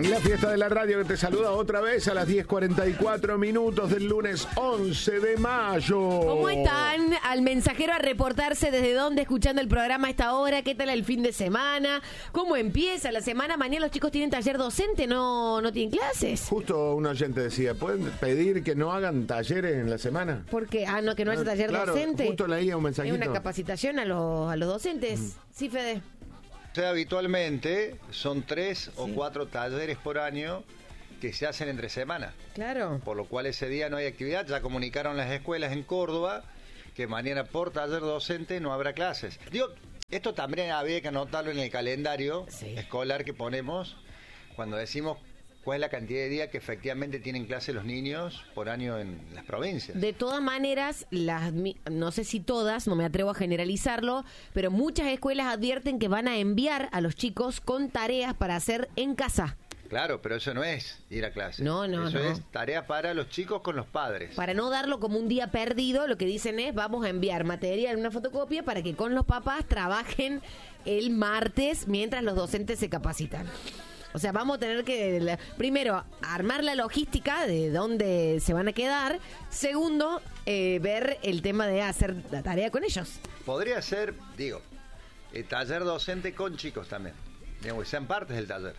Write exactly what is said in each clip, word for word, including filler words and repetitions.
La fiesta de la radio que te saluda otra vez a las diez cuarenta y cuatro minutos del lunes once de mayo. ¿Cómo están? Al mensajero a reportarse desde dónde escuchando el programa a esta hora. ¿Qué tal el fin de semana? ¿Cómo empieza la semana? Mañana los chicos tienen taller docente, no, no tienen clases. Justo un oyente decía, ¿pueden pedir que no hagan talleres en la semana? ¿Por qué? Ah, no, que no haya taller claro, docente. Justo leía un mensajito. Es una capacitación a los, a los docentes. Mm. Sí, Fede. O sea, habitualmente son tres sí. o cuatro talleres por año que se hacen entre semanas. Claro. Por lo cual ese día no hay actividad. Ya comunicaron las escuelas en Córdoba que mañana por taller docente no habrá clases. Digo, esto también había que anotarlo en el calendario sí. escolar que ponemos cuando decimos cuál es la cantidad de días que efectivamente tienen clase los niños por año en las provincias. De todas maneras, las, no sé si todas, no me atrevo a generalizarlo, pero muchas escuelas advierten que van a enviar a los chicos con tareas para hacer en casa. Claro, pero eso no es ir a clase. No, no, eso no. es tarea para los chicos con los padres. Para no darlo como un día perdido, lo que dicen es, vamos a enviar material en una fotocopia para que con los papás trabajen el martes mientras los docentes se capacitan. O sea, vamos a tener que, primero, armar la logística de dónde se van a quedar. Segundo, eh, ver el tema de hacer la tarea con ellos. Podría ser, digo, el taller docente con chicos también. Digamos, que sean partes del taller.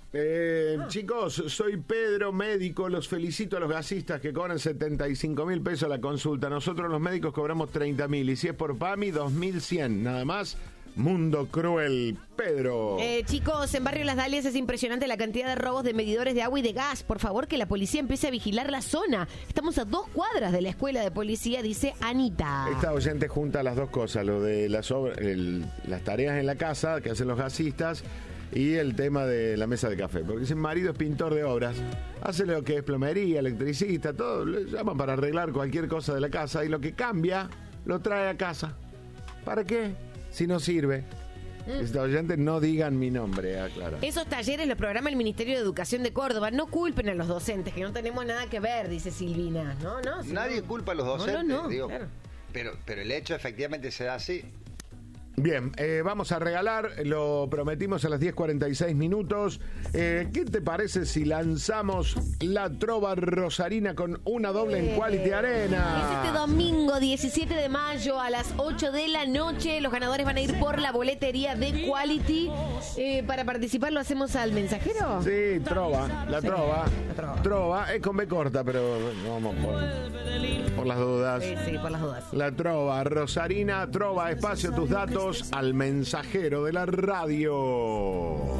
Eh, ah. Chicos, soy Pedro, médico. Los felicito a los gasistas que cobran setenta y cinco mil pesos la consulta. Nosotros los médicos cobramos treinta mil. Y si es por PAMI, dos mil cien. Nada más. Mundo cruel, Pedro. Eh, chicos, en Barrio Las Dalias es impresionante la cantidad de robos de medidores de agua y de gas. Por favor, que la policía empiece a vigilar la zona. Estamos a dos cuadras de la escuela de policía, dice Anita. Esta oyente junta las dos cosas, lo de las, obras, el, las tareas en la casa que hacen los gasistas y el tema de la mesa de café. Porque dice, marido es pintor de obras, hace lo que es plomería, electricista, todo. Le llaman para arreglar cualquier cosa de la casa y lo que cambia lo trae a casa. ¿Para qué? Si no sirve. Mm. Esta oyente, no digan mi nombre, aclara. Esos talleres los programa el Ministerio de Educación de Córdoba. No culpen a los docentes, que no tenemos nada que ver, dice Silvina. No, no. Si Nadie no... culpa a los docentes, no, no, no, digo, claro. pero, pero el hecho efectivamente se da así. Bien, eh, vamos a regalar, lo prometimos a las diez cuarenta y seis minutos. Eh, ¿Qué te parece si lanzamos la trova rosarina con una doble en Quality Arena? Es este domingo diecisiete de mayo a las ocho de la noche. Los ganadores van a ir por la boletería de Quality. Eh, para participar, ¿lo hacemos al mensajero? Sí, trova, la sí, trova. La trova. Trova, es con B corta, pero vamos por, por las dudas. Sí, sí, por las dudas. La trova rosarina, trova, espacio, tus datos al mensajero de la radio.